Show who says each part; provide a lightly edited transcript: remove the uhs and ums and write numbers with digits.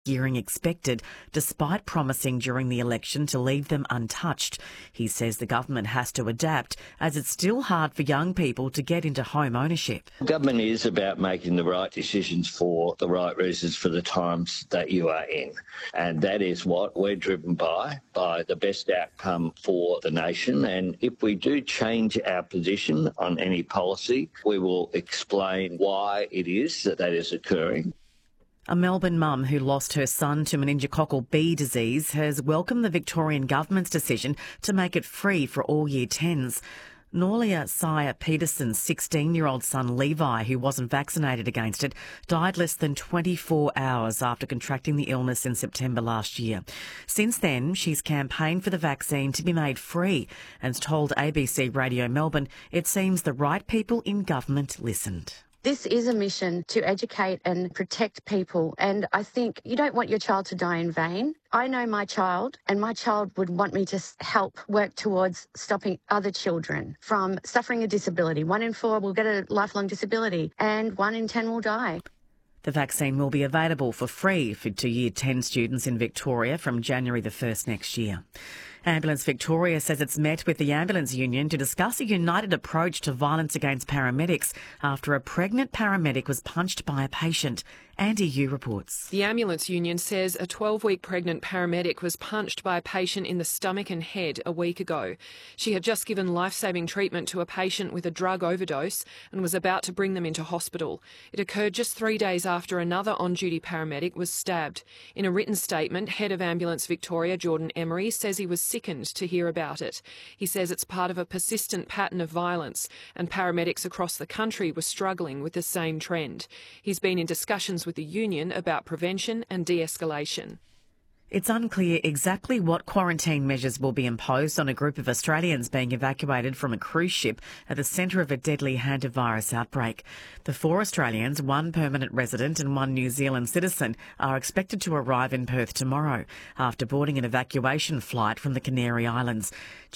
Speaker 1: hearing expected, despite promising during the election to leave them untouched. He says the government has to adapt, as it's still hard for young people to get into home ownership.
Speaker 2: Government is about making the right decisions for the right reasons for the times that you are in. And that is what we're driven by the best outcome for the nation. And if we do change our position on any policy, we will explain why it is that is occurring.
Speaker 1: A Melbourne mum who lost her son to meningococcal B disease has welcomed the Victorian government's decision to make it free for all Year 10s. Norlia Sire Peterson's 16-year-old son Levi, who wasn't vaccinated against it, died less than 24 hours after contracting the illness in September last year. Since then, she's campaigned for the vaccine to be made free and told ABC Radio Melbourne it seems the right people in government listened.
Speaker 3: This is a mission to educate and protect people, and I think you don't want your child to die in vain. I know my child, and my child would want me to help work towards stopping other children from suffering a disability. 1 in 4 will get a lifelong disability, and 1 in 10 will die.
Speaker 1: The vaccine will be available for free to Year 10 students in Victoria from January the 1st next year. Ambulance Victoria says it's met with the Ambulance Union to discuss a united approach to violence against paramedics after a pregnant paramedic was punched by a patient. Andy Yu reports.
Speaker 4: The Ambulance Union says a 12-week pregnant paramedic was punched by a patient in the stomach and head a week ago. She had just given life-saving treatment to a patient with a drug overdose and was about to bring them into hospital. It occurred just 3 days after another on-duty paramedic was stabbed. In a written statement, Head of Ambulance Victoria, Jordan Emery, says he was sickened to hear about it. He says it's part of a persistent pattern of violence, and paramedics across the country were struggling with the same trend. He's been in discussions with the union about prevention and de-escalation.
Speaker 1: It's unclear exactly what quarantine measures will be imposed on a group of Australians being evacuated from a cruise ship at the centre of a deadly hantavirus outbreak. The 4 Australians, 1 permanent resident and 1 New Zealand citizen, are expected to arrive in Perth tomorrow after boarding an evacuation flight from the Canary Islands.